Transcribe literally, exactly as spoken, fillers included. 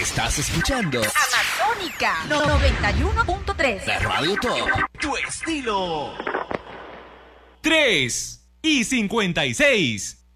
Estás escuchando Amazónica noventa y uno punto tres. la Radio Top. Tu estilo. tres y cincuenta y seis.